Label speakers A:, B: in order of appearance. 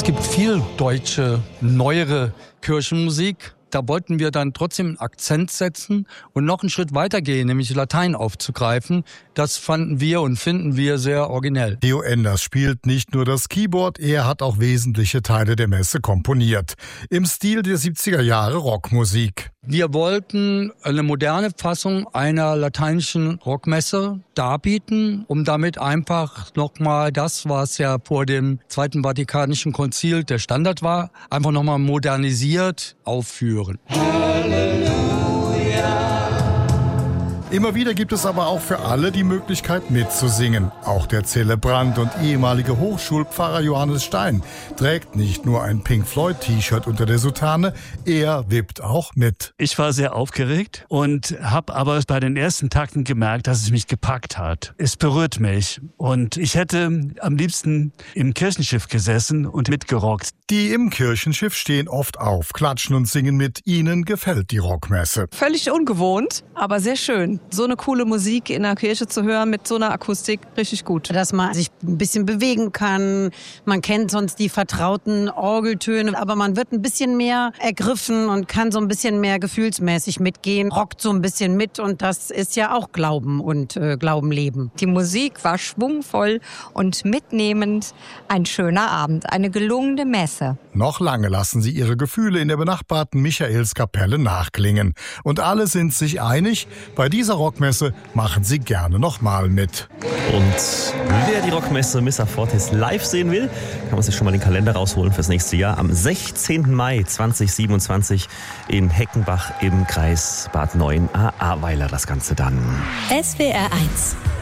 A: gibt viel deutsche, neuere Kirchenmusik. Da wollten wir dann trotzdem einen Akzent setzen und noch einen Schritt weitergehen, nämlich Latein aufzugreifen. Das fanden wir und finden wir sehr originell.
B: Theo Enders spielt nicht nur das Keyboard, er hat auch wesentliche Teile der Messe komponiert. Im Stil der 70er Jahre Rockmusik.
A: Wir wollten eine moderne Fassung einer lateinischen Rockmesse darbieten, um damit einfach nochmal das, was ja vor dem Zweiten Vatikanischen Konzil der Standard war, einfach nochmal modernisiert aufführen.
B: Immer wieder gibt es aber auch für alle die Möglichkeit mitzusingen. Auch der Zelebrant und ehemalige Hochschulpfarrer Johannes Stein trägt nicht nur ein Pink Floyd-T-Shirt unter der Soutane, er wippt auch mit.
C: Ich war sehr aufgeregt und habe aber bei den ersten Takten gemerkt, dass es mich gepackt hat. Es berührt mich und ich hätte am liebsten im Kirchenschiff gesessen und mitgerockt.
B: Die im Kirchenschiff stehen oft auf, klatschen und singen mit. Ihnen gefällt die Rockmesse.
D: Völlig ungewohnt, aber sehr schön. So eine coole Musik in der Kirche zu hören mit so einer Akustik, richtig gut.
E: Dass man sich ein bisschen bewegen kann. Man kennt sonst die vertrauten Orgeltöne, aber man wird ein bisschen mehr ergriffen und kann so ein bisschen mehr gefühlsmäßig mitgehen, rockt so ein bisschen mit und das ist ja auch Glauben und Glauben leben.
F: Die Musik war schwungvoll und mitnehmend. Ein schöner Abend, eine gelungene Messe.
B: Noch lange lassen sie ihre Gefühle in der benachbarten Michaelskapelle nachklingen. Und alle sind sich einig, bei dieser Rockmesse machen sie gerne nochmal mit.
G: Und wer die Rockmesse Missa Fortis live sehen will, kann man sich schon mal den Kalender rausholen fürs nächste Jahr. Am 16. Mai 2027 in Heckenbach im Kreis Bad 9 Ahrweiler das Ganze dann.
H: SWR 1